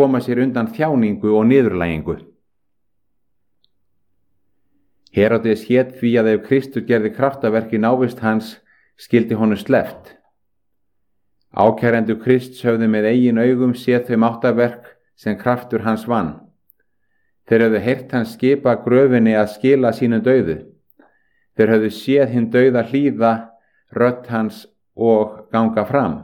koma sér undan þjáningu og niðurlægingu. Heródes hét því að ef Kristur gerði kraftaverk í návist hans, skyldi honum sleppt. Ákærendur Krists höfðu með eigin augum séð þau máttaverk sem kraftur hans vann. Þeir höfðu heyrt hans skipa gröfinni að skila sínum dauðu. Þeir höfðu séð hinn dauða hlýða rödd hans og ganga fram.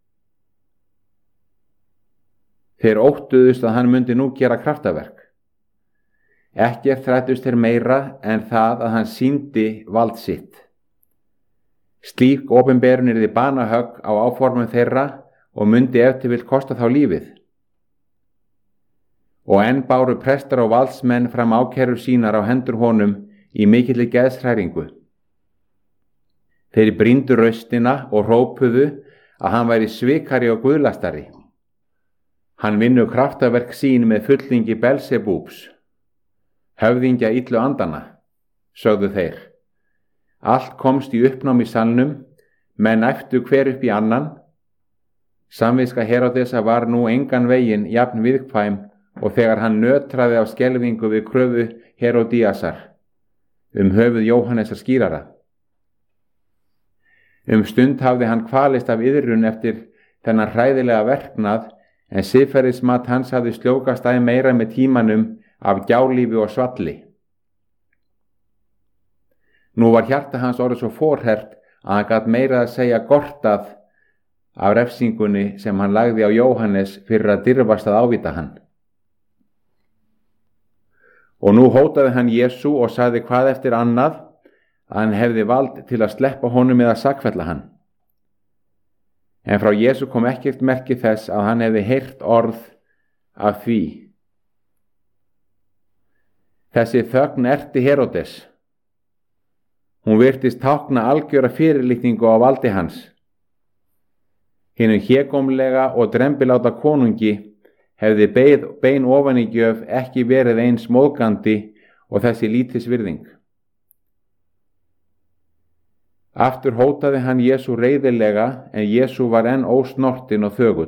Þeir óttuðust að hann myndi nú gera kraftaverk. Ekkert þrættust þeir meira en það að hann sýndi vald sitt. Slík opinberun yrði banahögg á áformum þeirra og myndi ef til vill kosta þá lífið. Og enn báru prestar og valdsmenn fram ákærur sínar á hendur honum í mikilli geðshræringu. Þeir brýndu raustina og hrópuðu að hann væri svikari og guðlastari. Hann vinnur kraftaverk sín með fulltingi Belzebúbs, höfðingja illu andana, sögðu þeir. Allt komst í uppnám í salnum, menn æptu hver upp í annan. Samviska Heródesa var nú engan veginn jafn viðkvæm og þegar hann nötraði af skelfingu við kröfu Herodíasar höfuð Jóhannesar skírara. Stund hafði hann kvalist af iðrun eftir þennan hræðilega verknað, en siðferðismat hans hafði sljókast æ meira með tímanum af gjálífi og svalli. Nú var hjarta hans orðið svo forhert að hann gat meira að segja gortað af refsingunni sem hann lagði á Jóhannes fyrir að dirfast að ávíta hann. Og nú hótaði hann Jesú og sagði hvað eftir annað að hann hefði vald til að sleppa honum eða sakfella hann. En frá Jesú kom ekkert merki þess að hann hefði heyrt orð af því. Þessi þögn erti Heródes. Hún virtist tákna algjöra fyrirlitningu á valdi hans. Hinum hégómlega og drembiláta konungi hefði bein ofanígjöf ekki verið eins móðgandi og þessi lítis virðing. Aftur hótaði hann Jesú reiðilega, en Jesú var enn ósnortinn og þögull.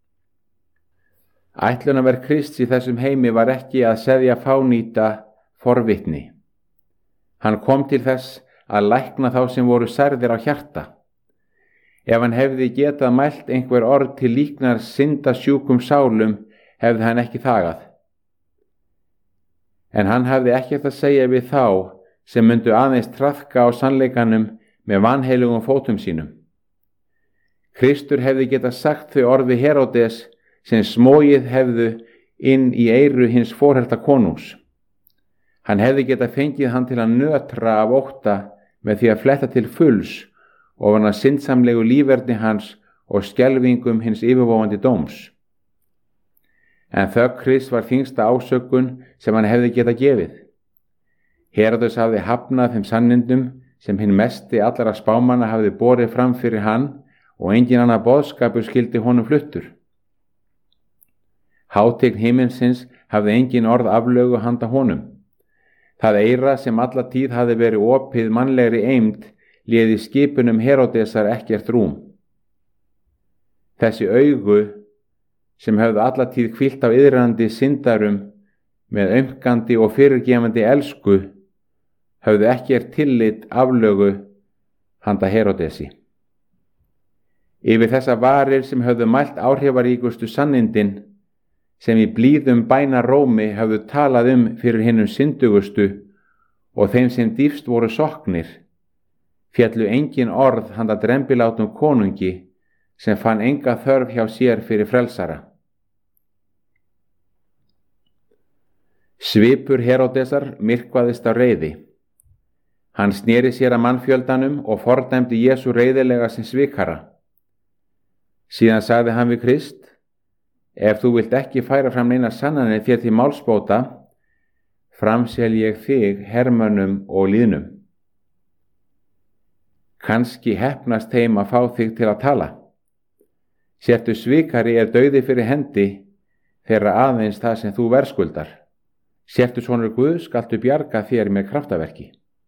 Ætlunarverk Krists í þessum heimi var ekki að seðja fánýta forvitni. Hann kom til þess að lækna þá sem voru særðir á hjarta. Ef hann hefði getað mælt einhver orð til líknar syndasjúkum sálum, hefði hann ekki þagað. En hann hafði ekkert að segja við þá sem myndu aðeins traðka á sannleikanum með vanheilugum fótum sínum. Kristur hefði getað sagt þau orð við Heródes sem smogið hefðu inn í eyru hins forherta konungs. Hann hefði getað fengið hann til að nötra af ótta með því að fletta til fulls ofan að syndsamlegu líferni hans og skelfingum hins yfirvofandi dóms. En þögn Krists var þyngsta ásökun sem hann hefði getað gefið. Heródes hafði hafnað þeim sannindum sem hinn mesti allra spámanna hafði borið fram fyrir hann og engin annar boðskapur skyldi honum fluttur. Hátign himinsins hafði engin orð aflögu handa honum. Það eyra sem alla tíð hafði verið opið mannlegri eymd léði skipunum Heródesar ekkert rúm. Þessi augu sem höfðu alla tíð hvílt á iðrandi syndarum með aumkandi og fyrirgefandi elsku höfðu ekkert tillit aflögu handa Heródesi. Yfir þessa varir sem höfðu mælt áhrifaríkustu sannindin sem í blíðum bænarómi höfðu talað fyrir hinum syndugustu og þeim sem dýpst voru sokknir, féllu engin orð handa drembilátum konungi sem fann enga þörf hjá sér fyrir frelsara. Svipur Heródesar myrkvaðist á reiði. Hann sneri sér að mannfjöldanum og fordæmdi Jesú reiðilega sem svikara. Síðan sagði hann við Krist: Ef þú vilt ekki færa fram neina sannanir þér til málsbóta, framsel ég þig hermönnum og lýðnum. Kannski heppnast þeim að fá þig til að tala. Sértu svikari dauði fyrir hendi, þeirra aðeins það sem þú verðskuldar. Sértu sonur Guðs skaltu bjarga þér með kraftaverki.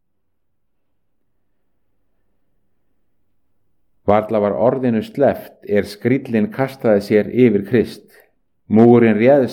Varla var orðinu sleppt skríllinn kastaði sér yfir Krist. Múgurinn réðst